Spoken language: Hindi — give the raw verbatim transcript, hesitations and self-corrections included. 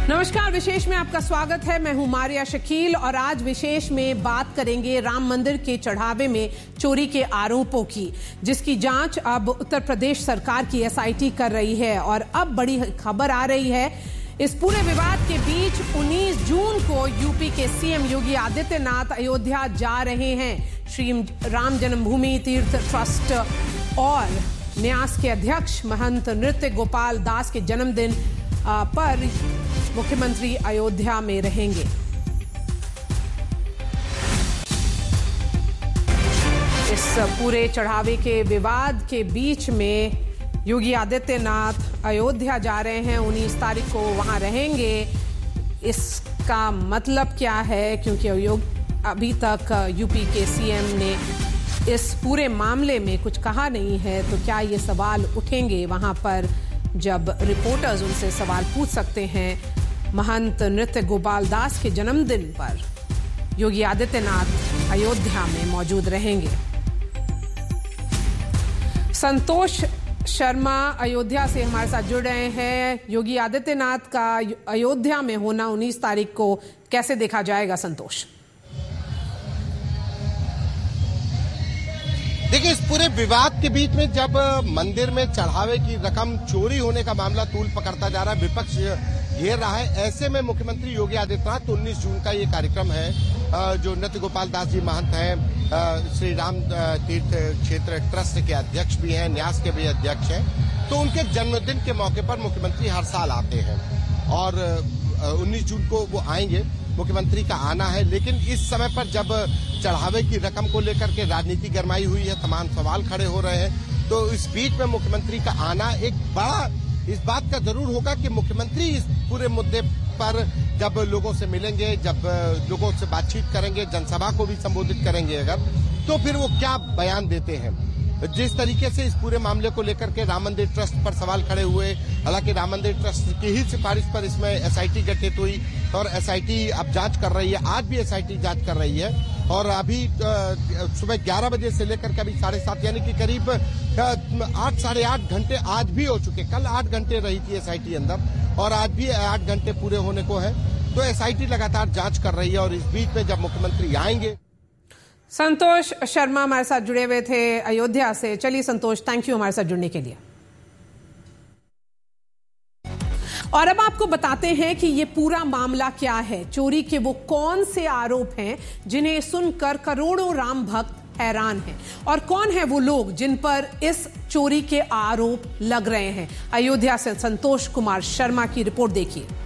नमस्कार, विशेष में आपका स्वागत है। मैं हूं मारिया शकील और आज विशेष में बात करेंगे राम मंदिर के चढ़ावे में चोरी के आरोपों की, जिसकी जांच अब उत्तर प्रदेश सरकार की एस आई टी कर रही है। और अब बड़ी खबर आ रही है, इस पूरे विवाद के बीच उन्नीस जून को यूपी के सी एम योगी आदित्यनाथ अयोध्या जा रहे हैं। श्री राम जन्मभूमि तीर्थ ट्रस्ट और न्यास के अध्यक्ष महंत नृत्य गोपाल दास के जन्मदिन पर मुख्यमंत्री अयोध्या में रहेंगे। इस पूरे चढ़ावे के विवाद के बीच में योगी आदित्यनाथ अयोध्या जा रहे हैं, उन्नीस तारीख को वहां रहेंगे। इसका मतलब क्या है, क्योंकि अभी तक यूपी के सी एम ने इस पूरे मामले में कुछ कहा नहीं है, तो क्या ये सवाल उठेंगे वहां पर जब रिपोर्टर्स उनसे सवाल पूछ सकते हैं। महंत नृत्य गोपाल दास के जन्मदिन पर योगी आदित्यनाथ अयोध्या में मौजूद रहेंगे। संतोष शर्मा अयोध्या से हमारे साथ जुड़ रहे हैं। योगी आदित्यनाथ का अयोध्या में होना उन्नीस तारीख को कैसे देखा जाएगा, संतोष? देखिए, इस पूरे विवाद के बीच में जब मंदिर में चढ़ावे की रकम चोरी होने का मामला तूल पकड़ता जा रहा है, विपक्ष घेर रहा है, ऐसे में मुख्यमंत्री योगी आदित्यनाथ उन्नीस जून का ये कार्यक्रम है जो नृत्य गोपाल दास जी महंत हैं, श्री राम तीर्थ क्षेत्र ट्रस्ट के अध्यक्ष भी हैं, न्यास के भी अध्यक्ष हैं, तो उनके जन्मदिन के मौके पर मुख्यमंत्री हर साल आते हैं और उन्नीस जून को वो आएंगे। मुख्यमंत्री का आना है, लेकिन इस समय पर जब चढ़ावे की रकम को लेकर के राजनीति गरमाई हुई है, तमाम सवाल खड़े हो रहे हैं, तो इस बीच में मुख्यमंत्री का आना एक बड़ा इस बात का जरूर होगा कि मुख्यमंत्री इस पूरे मुद्दे पर जब लोगों से मिलेंगे, जब लोगों से बातचीत करेंगे, जनसभा को भी संबोधित करेंगे अगर, तो फिर वो क्या बयान देते हैं। जिस तरीके से इस पूरे मामले को लेकर के राम मंदिर ट्रस्ट पर सवाल खड़े हुए, हालांकि राम मंदिर ट्रस्ट की ही सिफारिश पर इसमें एस आई टी गठित हुई और एस आई टी अब जांच कर रही है, आज भी एस आई टी जांच कर रही है और अभी सुबह ग्यारह बजे से लेकर के अभी साढ़े सात यानी कि करीब आठ साढ़े आठ घंटे आज भी हो चुके। कल आठ घंटे रही थी एस आई टी अंदर और आज भी आठ घंटे पूरे होने को है, तो एस आई टी लगातार जांच कर रही है और इस बीच में जब मुख्यमंत्री आएंगे। संतोष शर्मा हमारे साथ जुड़े हुए थे अयोध्या से। चलिए संतोष, थैंक यू हमारे साथ जुड़ने के लिए। और अब आपको बताते हैं कि ये पूरा मामला क्या है, चोरी के वो कौन से आरोप हैं जिन्हें सुनकर करोड़ों राम भक्त हैरान हैं, और कौन है वो लोग जिन पर इस चोरी के आरोप लग रहे हैं। अयोध्या से संतोष कुमार शर्मा की रिपोर्ट देखिए।